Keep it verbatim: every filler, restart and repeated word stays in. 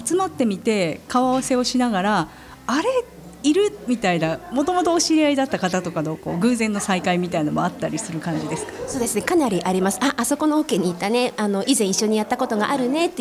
集まってみて顔合わせをしながら、あれいるみたいな、もともとお知り合いだった方とかのこう偶然の再会みたいなのもあったりする感じですか？ そうですね、かなりあります。あ、あそこのオケに行ったね、あの以前一緒にやったことがあるねって